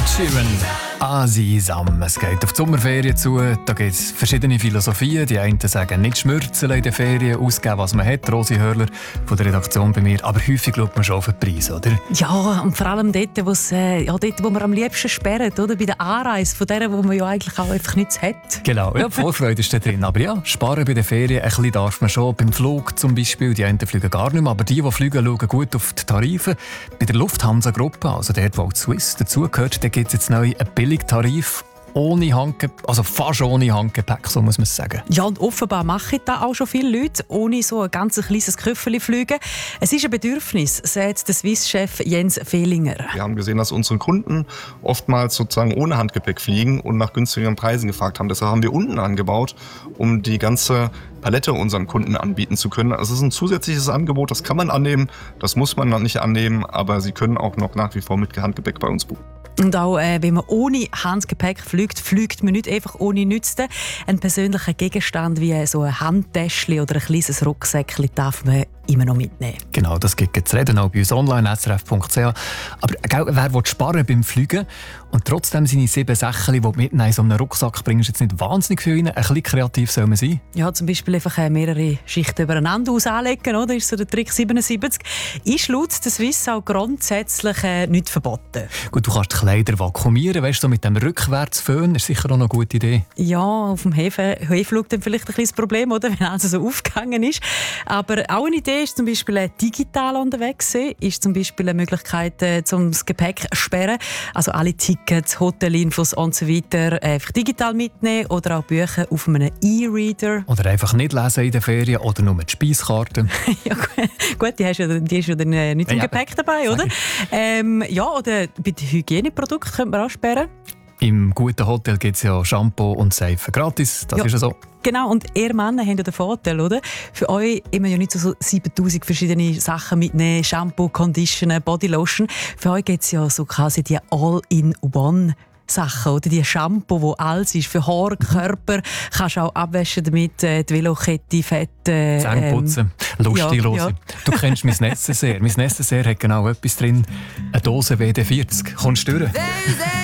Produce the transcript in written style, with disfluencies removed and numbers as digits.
Ed Sheeran, Asisam. Es geht auf die Sommerferien zu. Da gibt es verschiedene Philosophien. Die einen sagen, nicht schmürzeln in den Ferien, ausgeben, was man hat. Rosi Hörler von der Redaktion bei mir. Aber häufig schaut man schon auf den Preis, oder? Ja, und vor allem dort, wo man am liebsten sperrt, oder? Bei der Anreise von denen, wo man ja eigentlich auch einfach nichts hat. Genau, ja, Vorfreude ist da drin. Aber ja, sparen bei den Ferien ein bisschen darf man schon. Beim Flug zum Beispiel, die einen fliegen gar nicht mehr, aber die fliegen, schauen gut auf die Tarife. Bei der Lufthansa-Gruppe, also dort, wo auch die Swiss dazugehört, da gibt es jetzt neu einen Billigtarif. Ohne Handgepäck, also fast ohne Handgepäck, so muss man es sagen. Ja, und offenbar machen da auch schon viele Leute ohne so ein ganz kleines Köfferli fliegen. Es ist ein Bedürfnis, sagt der Swiss-Chef Jens Fehlinger. Wir haben gesehen, dass unsere Kunden oftmals sozusagen ohne Handgepäck fliegen und nach günstigeren Preisen gefragt haben. Deshalb haben wir unten angebaut, um die ganze Palette unseren Kunden anbieten zu können. Also es ist ein zusätzliches Angebot, das kann man annehmen, das muss man noch nicht annehmen, aber Sie können auch noch nach wie vor mit Handgepäck bei uns buchen. Und auch wenn man ohne Handgepäck fliegt man nicht einfach ohne Nützen. Ein persönlicher Gegenstand wie so ein Handtäschchen oder ein kleines Rucksäckchen darf man immer noch mitnehmen. Genau, das gibt es zu reden, auch bei uns online, srf.ch. Aber wer will sparen beim Fliegen und trotzdem seine 7 Säckchen, die du mitnehmen in so einen Rucksack bringst, jetzt nicht wahnsinnig viel rein. Ein bisschen kreativ soll man sein. Ja, zum Beispiel einfach mehrere Schichten übereinander anlegen, oder? Das ist so der Trick 77. Ist laut der Swiss auch grundsätzlich nicht verboten. Gut, du kannst die Kleider vakuumieren, weißt du, so mit dem Rückwärtsföhn ist sicher auch eine gute Idee. Ja, auf dem Heflug dann vielleicht ein kleines Problem, oder? Wenn alles so aufgegangen ist. Aber auch eine Idee ist zum Beispiel digital unterwegs sein, ist zum Beispiel eine Möglichkeit, um das Gepäck zu sperren. Also alle Tickets, Hotelinfos und so weiter einfach digital mitnehmen oder auch Bücher auf einem E-Reader. Oder einfach nicht lesen in den Ferien oder nur die Speiskarte. Ja, gut, die ist ja dann nicht im Gepäck dabei, oder? Ja, oder bei den Hygieneprodukten könnte man auch sperren. Im guten Hotel gibt es ja Shampoo und Seife gratis, das ist ja so. Genau, und ihr Männer habt ja den Vorteil, oder? Für euch immer ja nicht so 7000 verschiedene Sachen mitnehmen, Shampoo, Conditioner, Bodylotion. Für euch gibt es ja so quasi die All-in-One Sachen, oder? Die Shampoo, wo alles ist. Für Haar, Körper, kannst du auch abwaschen damit, die Velokette, Fett. Zähne putzen, lustig, Rosi. Ja. Du kennst mein Necessaire. Mein Necessaire hat genau etwas drin. Eine Dose WD-40. Kommst du durch?